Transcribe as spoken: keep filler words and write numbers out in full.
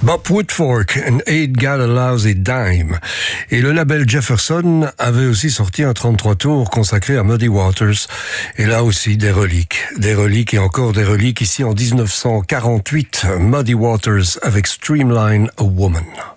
Bob Woodfork and Ain't Got a Lousy Dime. Et le label Jefferson avait aussi sorti un trente-trois tours consacré à Muddy Waters. Et là aussi, des reliques. Des reliques et encore des reliques. Ici, en dix-neuf cent quarante-huit, Muddy Waters avec Streamline a Woman.